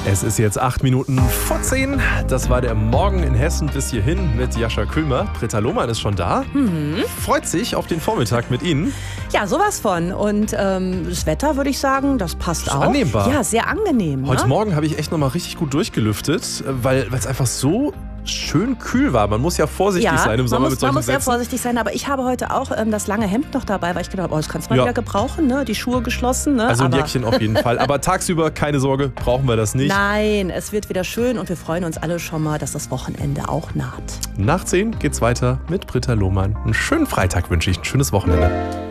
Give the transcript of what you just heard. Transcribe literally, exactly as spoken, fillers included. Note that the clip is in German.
Es ist jetzt acht Minuten vor zehn. Das war der Morgen in Hessen bis hierhin mit Jascha Kühlmer. Britta Lohmann ist schon da. Mhm. Freut sich auf den Vormittag mit Ihnen. Ja, sowas von. Und ähm, das Wetter, würde ich sagen, das passt ist auch. Annehmbar. Ja, sehr angenehm. Heute ne? Morgen habe ich echt nochmal richtig gut durchgelüftet, weil es einfach so schön kühl war. Man muss ja vorsichtig ja, sein im Sommer man muss, mit solchen man muss sehr Sätzen. vorsichtig sein, aber ich habe heute auch ähm, das lange Hemd noch dabei, weil ich gedacht habe, oh, das kannst du mal Ja. wieder gebrauchen, ne? Die Schuhe geschlossen. Ne? Also ein aber Jäckchen auf jeden Fall. Aber tagsüber, keine Sorge, brauchen wir das nicht. Nein, es wird wieder schön und wir freuen uns alle schon mal, dass das Wochenende auch naht. Nach zehn geht's weiter mit Britta Lohmann. Einen schönen Freitag wünsche ich, ein schönes Wochenende.